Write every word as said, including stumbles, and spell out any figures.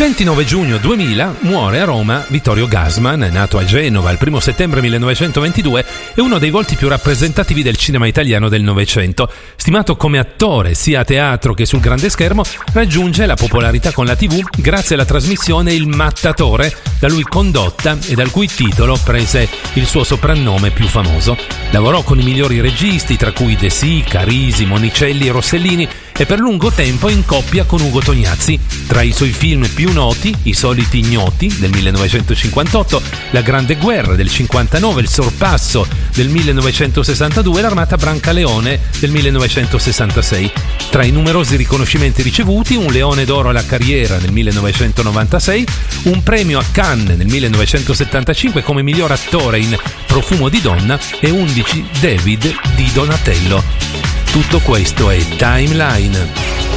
ventinove giugno duemila muore a Roma Vittorio Gassman, nato a Genova il primo settembre millenovecentoventidue, è uno dei volti più rappresentativi del cinema italiano del Novecento. Stimato come attore sia a teatro che sul grande schermo, raggiunge la popolarità con la tivù grazie alla trasmissione Il Mattatore, da lui condotta e dal cui titolo prese il suo soprannome più famoso. Lavorò con i migliori registi, tra cui De Sica, Risi, Monicelli e Rossellini, e per lungo tempo in coppia con Ugo Tognazzi. Tra i suoi film più noti, I soliti ignoti del millenovecentocinquantotto, La grande guerra del cinquantanove, Il sorpasso del millenovecentosessantadue e L'Armata Brancaleone del millenovecentosessantasei. Tra i numerosi riconoscimenti ricevuti, un Leone d'Oro alla carriera nel millenovecentonovantasei, un premio a Cannes nel millenovecentosettantacinque come miglior attore in Profumo di donna e undici David di Donatello. Tutto questo è Timeline.